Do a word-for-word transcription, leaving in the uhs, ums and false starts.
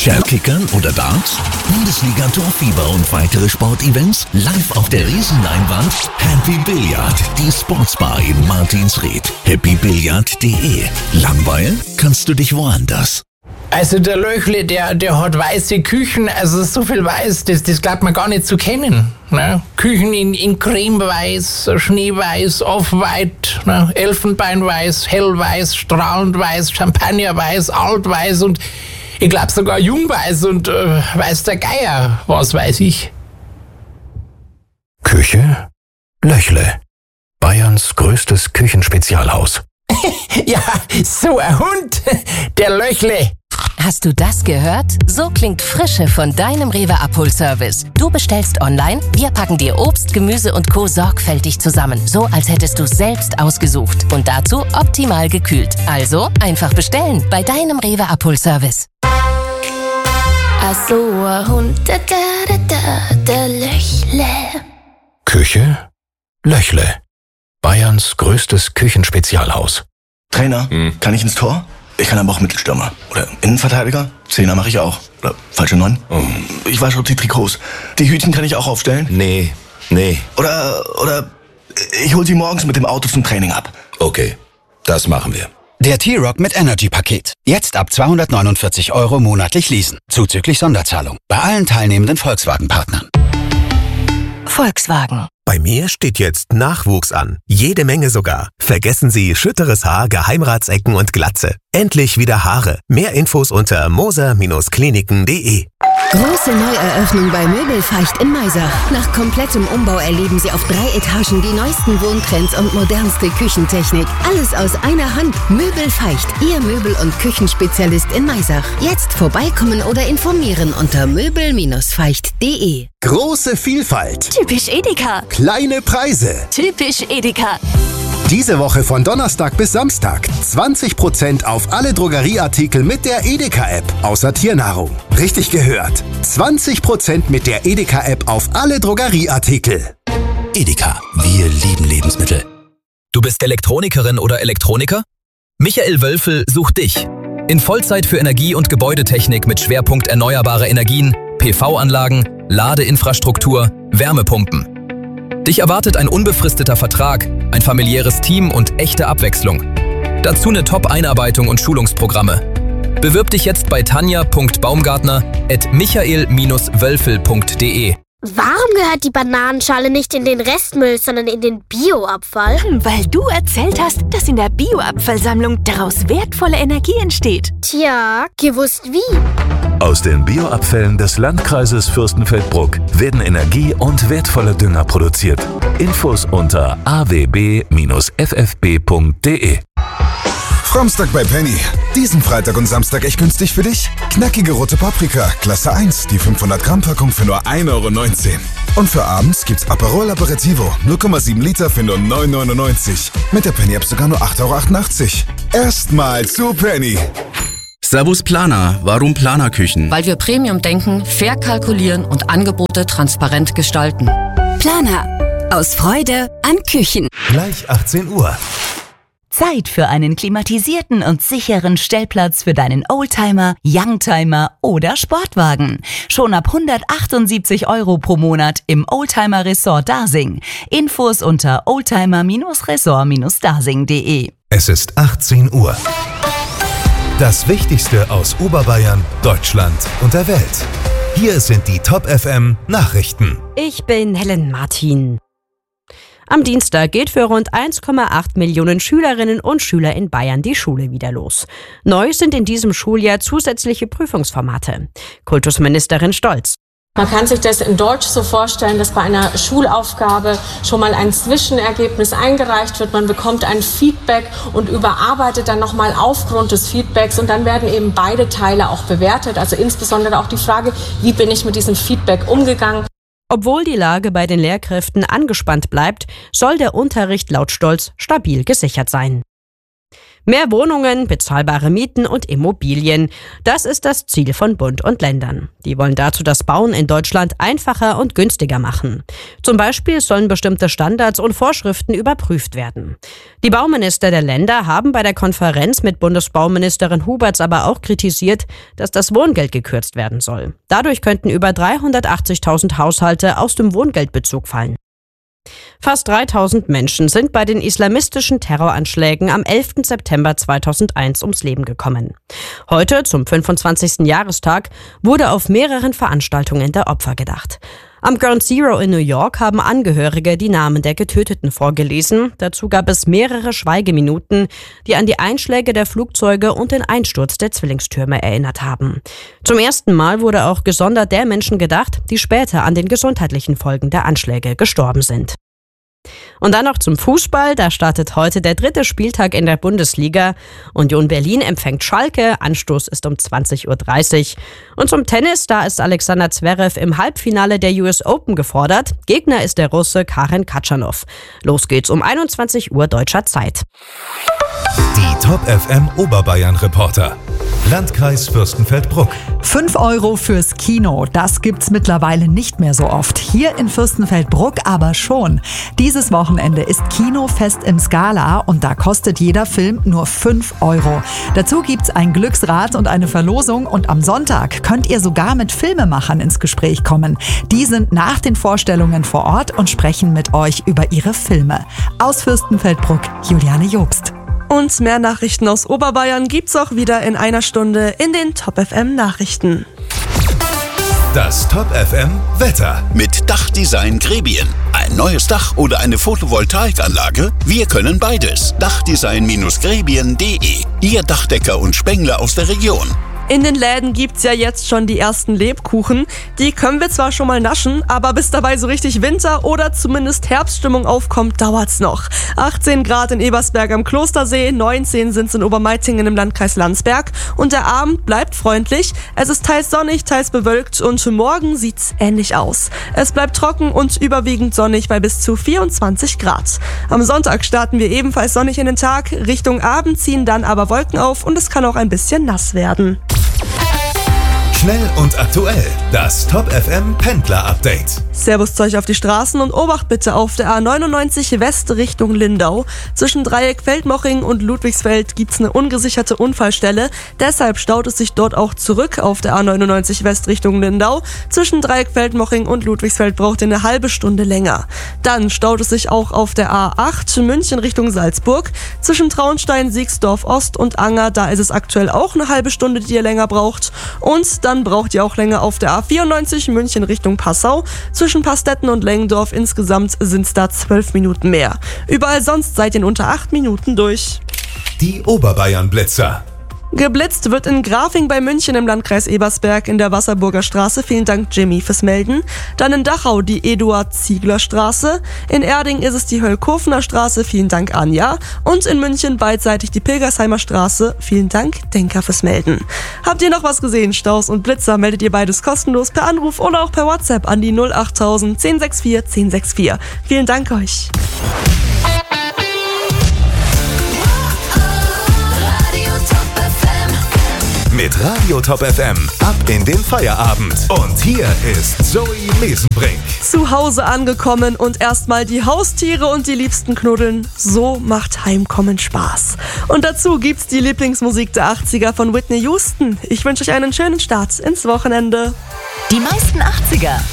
Shellkickern oder Darts? Bundesliga Torfieber und weitere Sportevents live auf der Riesenleinwand? Happy Billard, die Sportsbar in Martinsried. happy billard punkt de. Langweilen kannst du dich woanders. Also der Löchle, der, der hat weiße Küchen, also so viel weiß, das, das glaubt man gar nicht zu kennen. Ne? Küchen in, in cremeweiß, schneeweiß, off-white, ne? Elfenbeinweiß, hellweiß, strahlend weiß, champagnerweiß, altweiß und ich glaube sogar jungweiß und äh, weiß der Geier, was weiß ich. Küche Löchle, Bayerns größtes Küchenspezialhaus. Ja, so ein Hund, der Löchle. Hast du das gehört? So klingt Frische von deinem Rewe Abholservice. Du bestellst online, wir packen dir Obst, Gemüse und Co. sorgfältig zusammen. So, als hättest du es selbst ausgesucht. Und dazu optimal gekühlt. Also einfach bestellen bei deinem Rewe Abholservice. So ein Hund, da, da, da, der Löchle. Küche Löchle, Bayerns größtes Küchenspezialhaus. Trainer, hm. kann ich ins Tor? Ich kann aber auch Mittelstürmer. Oder Innenverteidiger. Zehner mache ich auch. Oder falsche Neun. Oh. Ich wasche auch die Trikots. Die Hütchen kann ich auch aufstellen. Nee, nee. Oder, oder ich hol sie morgens mit dem Auto zum Training ab. Okay, das machen wir. Der T-Rock mit Energy-Paket. Jetzt ab zweihundertneunundvierzig Euro monatlich leasen. Zuzüglich Sonderzahlung. Bei allen teilnehmenden Volkswagen-Partnern. Volkswagen. Bei mir steht jetzt Nachwuchs an. Jede Menge sogar. Vergessen Sie schütteres Haar, Geheimratsecken und Glatze. Endlich wieder Haare. Mehr Infos unter moser Kliniken punkt de. Große Neueröffnung bei Möbelfeicht in Maisach. Nach komplettem Umbau erleben Sie auf drei Etagen die neuesten Wohntrends und modernste Küchentechnik. Alles aus einer Hand. Möbelfeicht, Ihr Möbel- und Küchenspezialist in Maisach. Jetzt vorbeikommen oder informieren unter möbel feicht punkt de. Große Vielfalt. Typisch Edeka. Kleine Preise. Typisch Edeka. Diese Woche von Donnerstag bis Samstag zwanzig Prozent auf alle Drogerieartikel mit der Edeka-App, außer Tiernahrung. Richtig gehört. zwanzig Prozent mit der Edeka-App auf alle Drogerieartikel. Edeka, wir lieben Lebensmittel. Du bist Elektronikerin oder Elektroniker? Michael Wölfel sucht dich. In Vollzeit für Energie- und Gebäudetechnik mit Schwerpunkt erneuerbare Energien, P V-Anlagen, Ladeinfrastruktur, Wärmepumpen. Dich erwartet ein unbefristeter Vertrag, ein familiäres Team und echte Abwechslung. Dazu eine Top-Einarbeitung und Schulungsprogramme. Bewirb dich jetzt bei tanja punkt baumgartner at michael wölfel punkt de. Warum gehört die Bananenschale nicht in den Restmüll, sondern in den Bioabfall? Hm, weil du erzählt hast, dass in der Bioabfallsammlung daraus wertvolle Energie entsteht. Tja, gewusst wie? Aus den Bioabfällen des Landkreises Fürstenfeldbruck werden Energie und wertvolle Dünger produziert. Infos unter a w b f f b punkt de. Samstag bei Penny. Diesen Freitag und Samstag echt günstig für dich. Knackige rote Paprika, Klasse eins, die fünfhundert Gramm Packung für nur ein Euro neunzehn. Und für abends gibt's Aperol Aperitivo, null Komma sieben Liter für nur neun neunundneunzig. Mit der Penny App sogar nur acht Euro achtundachtzig. Erstmal zu Penny. Servus Planer. Warum Planerküchen? Weil wir Premium denken, fair kalkulieren und Angebote transparent gestalten. Planer. Aus Freude an Küchen. Gleich achtzehn Uhr. Zeit für einen klimatisierten und sicheren Stellplatz für deinen Oldtimer, Youngtimer oder Sportwagen. Schon ab hundertachtundsiebzig Euro pro Monat im Oldtimer Resort Dasing. Infos unter oldtimer Resort Dasing punkt de. Es ist achtzehn Uhr. Das Wichtigste aus Oberbayern, Deutschland und der Welt. Hier sind die Top F M Nachrichten. Ich bin Helen Martin. Am Dienstag geht für rund eins Komma acht Millionen Schülerinnen und Schüler in Bayern die Schule wieder los. Neu sind in diesem Schuljahr zusätzliche Prüfungsformate. Kultusministerin Stolz. Man kann sich das in Deutsch so vorstellen, dass bei einer Schulaufgabe schon mal ein Zwischenergebnis eingereicht wird. Man bekommt ein Feedback und überarbeitet dann nochmal aufgrund des Feedbacks. Und dann werden eben beide Teile auch bewertet. Also insbesondere auch die Frage, wie bin ich mit diesem Feedback umgegangen. Obwohl die Lage bei den Lehrkräften angespannt bleibt, soll der Unterricht laut Stolz stabil gesichert sein. Mehr Wohnungen, bezahlbare Mieten und Immobilien. Das ist das Ziel von Bund und Ländern. Die wollen dazu das Bauen in Deutschland einfacher und günstiger machen. Zum Beispiel sollen bestimmte Standards und Vorschriften überprüft werden. Die Bauminister der Länder haben bei der Konferenz mit Bundesbauministerin Huberts aber auch kritisiert, dass das Wohngeld gekürzt werden soll. Dadurch könnten über dreihundertachtzigtausend Haushalte aus dem Wohngeldbezug fallen. Fast dreitausend Menschen sind bei den islamistischen Terroranschlägen am elften September zweitausendeins ums Leben gekommen. Heute, zum fünfundzwanzigsten Jahrestag, wurde auf mehreren Veranstaltungen der Opfer gedacht. Am Ground Zero in New York haben Angehörige die Namen der Getöteten vorgelesen. Dazu gab es mehrere Schweigeminuten, die an die Einschläge der Flugzeuge und den Einsturz der Zwillingstürme erinnert haben. Zum ersten Mal wurde auch gesondert der Menschen gedacht, die später an den gesundheitlichen Folgen der Anschläge gestorben sind. Und dann noch zum Fußball. Da startet heute der dritte Spieltag in der Bundesliga. Union Berlin empfängt Schalke. Anstoß ist um zwanzig Uhr dreißig. Und zum Tennis, da ist Alexander Zverev im Halbfinale der U S Open gefordert. Gegner ist der Russe Karen Katschanow. Los geht's um einundzwanzig Uhr deutscher Zeit. Die Top F M Oberbayern Reporter. Landkreis Fürstenfeldbruck. fünf Euro fürs Kino, das gibt's mittlerweile nicht mehr so oft. Hier in Fürstenfeldbruck aber schon. Dieses Wochenende ist Kinofest im Scala und da kostet jeder Film nur fünf Euro. Dazu gibt's ein Glücksrad und eine Verlosung und am Sonntag könnt ihr sogar mit Filmemachern ins Gespräch kommen. Die sind nach den Vorstellungen vor Ort und sprechen mit euch über ihre Filme. Aus Fürstenfeldbruck, Juliane Jobst. Und mehr Nachrichten aus Oberbayern gibt's auch wieder in einer Stunde in den Top F M Nachrichten. Das Top F M Wetter. Mit Dachdesign Grebien. Ein neues Dach oder eine Photovoltaikanlage? Wir können beides. Dachdesign Grebien punkt de. Ihr Dachdecker und Spengler aus der Region. In den Läden gibt's ja jetzt schon die ersten Lebkuchen. Die können wir zwar schon mal naschen, aber bis dabei so richtig Winter- oder zumindest Herbststimmung aufkommt, dauert's noch. achtzehn Grad in Ebersberg am Klostersee, neunzehn sind's in Obermeitingen im Landkreis Landsberg. Und der Abend bleibt freundlich. Es ist teils sonnig, teils bewölkt und morgen sieht's ähnlich aus. Es bleibt trocken und überwiegend sonnig bei bis zu vierundzwanzig Grad. Am Sonntag starten wir ebenfalls sonnig in den Tag. Richtung Abend ziehen dann aber Wolken auf und es kann auch ein bisschen nass werden. Schnell und aktuell. Das Top F M Pendler Update. Servus zu euch auf die Straßen und Obacht bitte auf der A neunundneunzig West Richtung Lindau. Zwischen Dreieck Feldmoching und Ludwigsfeld gibt's eine ungesicherte Unfallstelle. Deshalb staut es sich dort auch zurück auf der A neunundneunzig West Richtung Lindau. Zwischen Dreieck Feldmoching und Ludwigsfeld braucht ihr eine halbe Stunde länger. Dann staut es sich auch auf der A acht München Richtung Salzburg. Zwischen Traunstein, Siegsdorf Ost und Anger, da ist es aktuell auch eine halbe Stunde, die ihr länger braucht. Und dann braucht ihr auch länger auf der A vierundneunzig München Richtung Passau. Zwischen Pastetten und Lengendorf insgesamt sind es da zwölf Minuten mehr. Überall sonst seid ihr in unter acht Minuten durch. Die Oberbayern Blitzer. Geblitzt wird in Grafing bei München im Landkreis Ebersberg in der Wasserburger Straße. Vielen Dank, Jimmy, fürs Melden. Dann in Dachau die Eduard-Ziegler-Straße. In Erding ist es die Höll-Kurfner Straße. Vielen Dank, Anja. Und in München beidseitig die Pilgersheimer Straße. Vielen Dank, Denker, fürs Melden. Habt ihr noch was gesehen? Staus und Blitzer meldet ihr beides kostenlos per Anruf oder auch per WhatsApp an die null achttausend zehn sechs vier zehn sechs vier. Vielen Dank euch. Mit Radio Top F M ab in den Feierabend. Und hier ist Zoe Mesenbrink. Zu Hause angekommen und erstmal die Haustiere und die Liebsten knuddeln. So macht Heimkommen Spaß. Und dazu gibt's die Lieblingsmusik der achtziger von Whitney Houston. Ich wünsche euch einen schönen Start ins Wochenende. Die meisten achtziger